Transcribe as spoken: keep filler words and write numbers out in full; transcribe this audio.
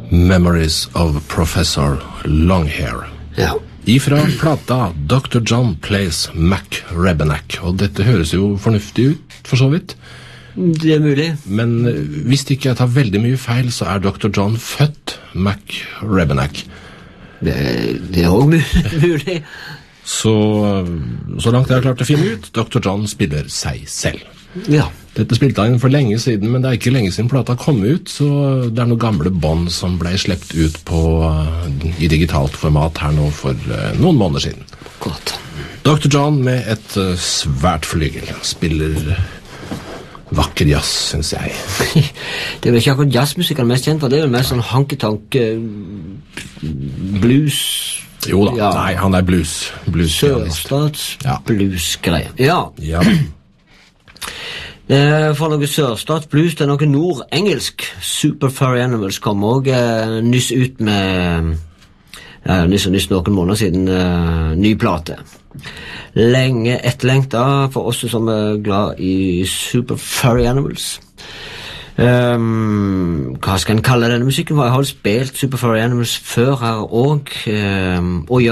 Memories of Professor Longhair. Ja. Ifra plata doktor John Plays Mac Rebennack. Og dette høres jo fornuftig ut, for så vidt. Det er mulig. Men hvis ikke jeg tar veldig mye feil, så er doktor John født Mac Rebennack. Det, det er også mulig. Så, så langt jeg har klart å finne ut, doktor John spiller seg selv. Ja. Dette spilte han for lenge siden, men det er ikke lenge siden plata kom ut, så det er noen gamle bånd som ble slept ut på, i digitalt format her nå for uh, noen måneder siden. Godt. doktor John med et uh, svært flygel spiller vakker jazz, synes jeg. Det er vel ikke akkurat jazzmusikk han er mest kjent for, det er vel mer sånn hanketank, uh, blues. Jo da, ja. Nei, han er blues. blues Sørstats ja. blues-greier. Ja. Ja. Eh, for noe sørstats blues, det er noe nordengelsk. Super Furry Animals kom også eh, nyss ut med ja, nyss og nyss noen måneder siden eh, ny plate. Lenge etterlengta for oss som er glad i Super Furry Animals. Um, hva skal en kalle denne musikken? Jeg har spilt Super Furry Animals før her og, um, og ja,